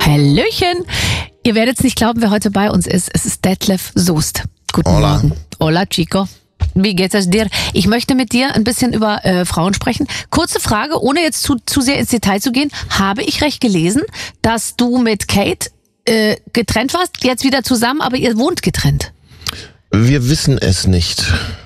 Hallöchen. Ihr werdet es nicht glauben, wer heute bei uns ist. Es ist Detlef Soest. Guten Morgen. Hola, Chico. Wie geht es dir? Ich möchte mit dir ein bisschen über Frauen sprechen. Kurze Frage, ohne jetzt zu sehr ins Detail zu gehen. Habe ich recht gelesen, dass du mit Kate getrennt warst, jetzt wieder zusammen, aber ihr wohnt getrennt? Wir wissen es nicht.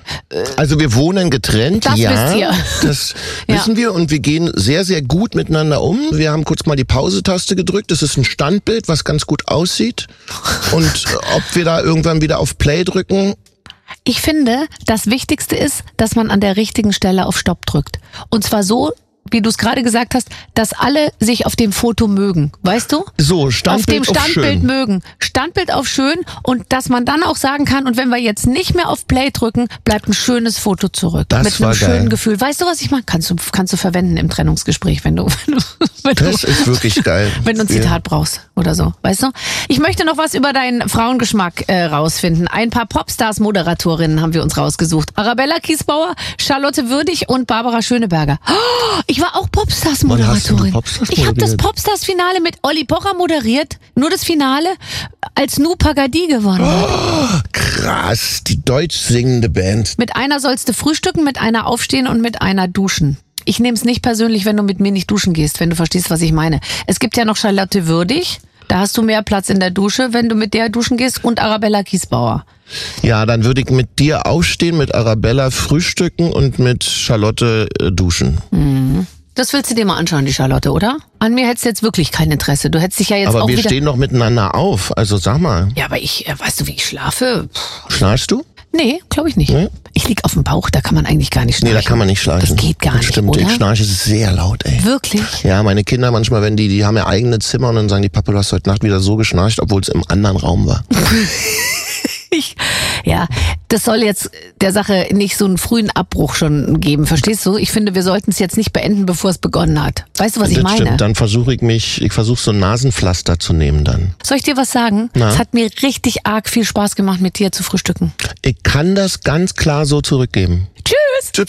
Also wir wohnen getrennt, das wisst ihr. Das wissen wir und wir gehen sehr, sehr gut miteinander um. Wir haben kurz mal die Pause-Taste gedrückt. Das ist ein Standbild, was ganz gut aussieht. Und ob wir da irgendwann wieder auf Play drücken... Ich finde, das Wichtigste ist, dass man an der richtigen Stelle auf Stopp drückt. Und zwar so, wie du es gerade gesagt hast, dass alle sich auf dem Foto mögen. Weißt du? So, Standbild auf dem Standbild schön. mögen. Standbild auf schön und dass man dann auch sagen kann, und wenn wir jetzt nicht mehr auf Play drücken, bleibt ein schönes Foto zurück. Das mit war einem schönen geil. Gefühl. Weißt du, was ich meine? Kannst du verwenden im Trennungsgespräch, wenn du Das ist wirklich geil. wenn du ein Zitat brauchst oder so, weißt du? Ich möchte noch was über deinen Frauengeschmack rausfinden. Ein paar Popstars-Moderatorinnen haben wir uns rausgesucht. Arabella Kiesbauer, Charlotte Würdig und Barbara Schöneberger. Oh, ich war auch Popstars-Moderatorin. Ich habe das Popstars-Finale mit Olli Pocher moderiert. Nur das Finale, als Nu Pagadi gewonnen hat. Oh, krass, die deutsch singende Band. Mit einer sollst du frühstücken, mit einer aufstehen und mit einer duschen. Ich nehme es nicht persönlich, wenn du mit mir nicht duschen gehst, wenn du verstehst, was ich meine. Es gibt ja noch Charlotte Würdig. Da hast du mehr Platz in der Dusche, wenn du mit der duschen gehst. Und Arabella Kiesbauer. Ja, dann würde ich mit dir aufstehen, mit Arabella frühstücken und mit Charlotte duschen. Das willst du dir mal anschauen, die Charlotte, oder? An mir hättest du jetzt wirklich kein Interesse. Du hättest dich ja jetzt Aber auch wir wieder... stehen doch miteinander auf, also sag mal. Ja, aber weißt du, wie ich schlafe? Schnarchst du? Nee, glaube ich nicht. Nee? Ich lieg auf dem Bauch, da kann man eigentlich gar nicht schnarchen. Nee, da kann man nicht schnarchen. Das geht gar nicht, Stimmt, oder? ich schnarche sehr laut, ey. Wirklich? Ja, meine Kinder manchmal, wenn die haben ja eigene Zimmer und dann sagen die, Papa, du hast heute Nacht wieder so geschnarcht, obwohl es im anderen Raum war. Ja, das soll jetzt der Sache nicht so einen frühen Abbruch schon geben, verstehst du? Ich finde, wir sollten es jetzt nicht beenden, bevor es begonnen hat. Weißt du, was ich Das meine? stimmt, dann versuche ich versuche so ein Nasenpflaster zu nehmen dann. Soll ich dir was sagen? Na? Es hat mir richtig arg viel Spaß gemacht, mit dir zu frühstücken. Ich kann das ganz klar so zurückgeben. Tschüss! Tschüss.